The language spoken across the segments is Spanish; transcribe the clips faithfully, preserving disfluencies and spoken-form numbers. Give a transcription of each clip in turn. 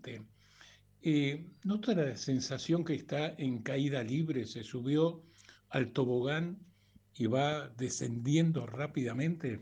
presidente. Eh, ¿nota la sensación que está en caída libre? Se subió al tobogán y va descendiendo rápidamente.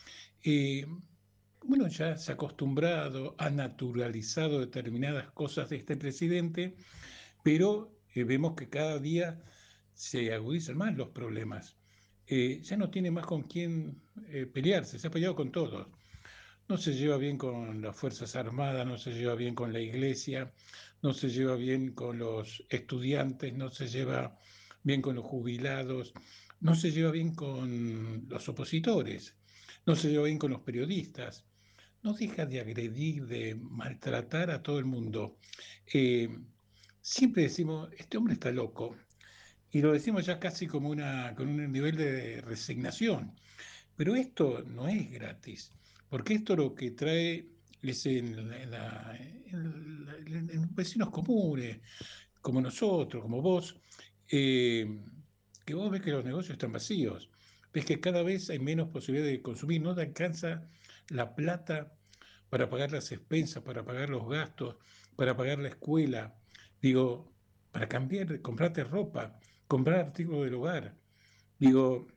Eh, bueno, ya se ha acostumbrado, ha naturalizado determinadas cosas de este presidente, pero eh, vemos que cada día se agudizan más los problemas. Eh, ya no tiene más con quién eh, pelearse, se ha peleado con todos. No se lleva bien con las Fuerzas Armadas, no se lleva bien con la Iglesia, no se lleva bien con los estudiantes, no se lleva bien con los jubilados, no se lleva bien con los opositores, no se lleva bien con los periodistas, no deja de agredir, de maltratar a todo el mundo. Eh, siempre decimos, este hombre está loco, y lo decimos ya casi como una, con un nivel de resignación. Pero esto no es gratis, porque esto lo que trae es en, la- en la- en la- en vecinos comunes, como nosotros, como vos, eh, que vos ves que los negocios están vacíos, ves que cada vez hay menos posibilidad de consumir, no te alcanza la plata para pagar las expensas, para pagar los gastos, para pagar la escuela, digo, para cambiar, comprarte ropa, comprar artículos del hogar. Digo,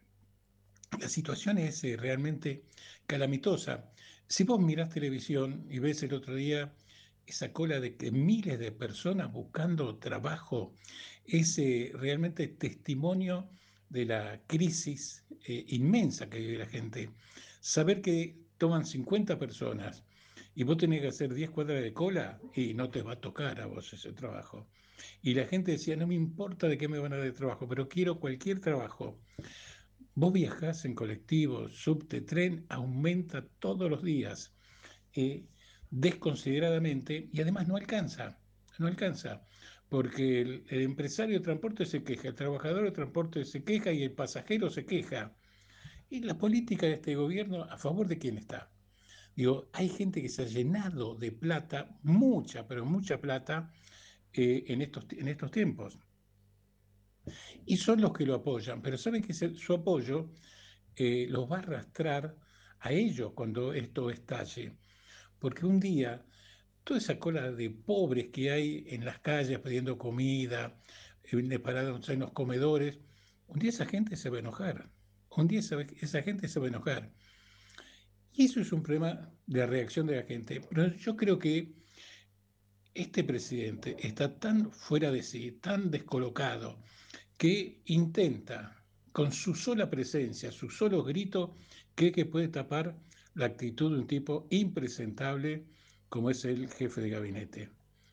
la situación es eh, realmente calamitosa. Si vos mirás televisión y ves el otro día esa cola de que miles de personas buscando trabajo, es eh, realmente testimonio de la crisis eh, inmensa que vive la gente. Saber que toman cincuenta personas y vos tenés que hacer diez cuadras de cola y no te va a tocar a vos ese trabajo. Y la gente decía, no me importa de qué me van a dar de trabajo, pero quiero cualquier trabajo. Vos viajás en colectivo, subte, tren, aumenta todos los días, eh, desconsideradamente, y además no alcanza, no alcanza, porque el, el empresario de transporte se queja, el trabajador de transporte se queja y el pasajero se queja. Y la política de este gobierno, ¿a favor de quién está? Digo, hay gente que se ha llenado de plata, mucha, pero mucha plata, eh, en estos, en estos tiempos. Y son los que lo apoyan, pero saben que se- su apoyo eh, los va a arrastrar a ellos cuando esto estalle. Porque un día, toda esa cola de pobres que hay en las calles pidiendo comida, eh, parados en los comedores, un día esa gente se va a enojar. Un día esa, esa gente se va a enojar. Y eso es un problema de reacción de la gente. Pero yo creo que este presidente está tan fuera de sí, tan descolocado, que intenta, con su sola presencia, su solo grito, cree que puede tapar la actitud de un tipo impresentable como es el jefe de gabinete.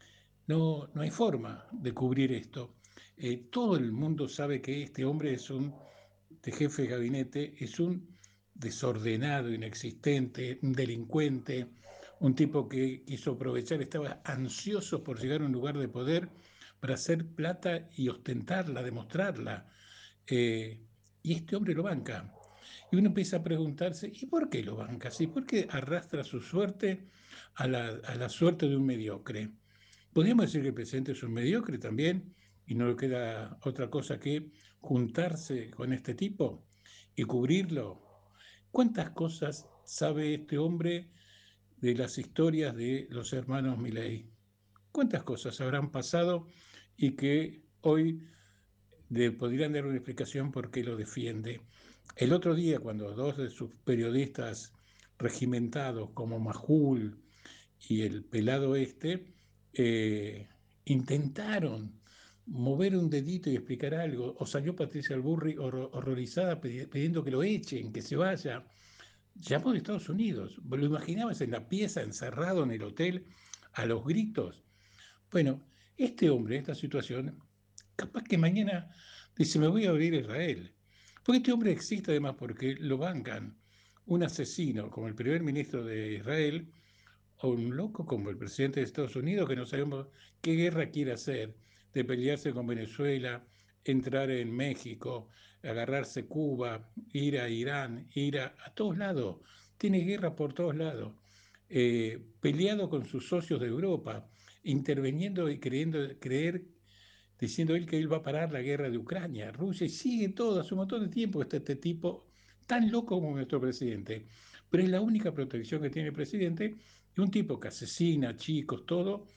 No, no hay forma de cubrir esto. Eh, todo el mundo sabe que este hombre es un de jefe de gabinete, es un desordenado, inexistente, un delincuente, un tipo que quiso aprovechar, estaba ansioso por llegar a un lugar de poder para hacer plata y ostentarla, demostrarla. Eh, y este hombre lo banca. Y uno empieza a preguntarse, ¿y por qué lo banca así? ¿Por qué arrastra su suerte a la, a la suerte de un mediocre? Podríamos decir que el presidente es un mediocre también, y no le queda otra cosa que juntarse con este tipo y cubrirlo. ¿Cuántas cosas sabe este hombre de las historias de los hermanos Milei? ¿Cuántas cosas habrán pasado y que hoy de, podrían dar una explicación por qué lo defiende? El otro día, cuando dos de sus periodistas regimentados, como Majul y el pelado este, eh, intentaron mover un dedito y explicar algo, o salió Patricia Alburri horror, horrorizada pidiendo que lo echen, que se vaya. Llamó de Estados Unidos. ¿Lo imaginabas en la pieza, encerrado en el hotel, a los gritos? Bueno, este hombre, esta situación, capaz que mañana dice, me voy a abrir a Israel. Porque este hombre existe además porque lo bancan un asesino como el primer ministro de Israel, o un loco como el presidente de Estados Unidos, que no sabemos qué guerra quiere hacer, de pelearse con Venezuela, entrar en México, agarrarse Cuba, ir a Irán, ir a, a todos lados. Tiene guerra por todos lados. Eh, peleado con sus socios de Europa, interviniendo y creyendo, creer, diciendo él que él va a parar la guerra de Ucrania, Rusia, y sigue todo, hace un montón de tiempo está este tipo tan loco como nuestro presidente. Pero es la única protección que tiene el presidente, y un tipo que asesina chicos, todo,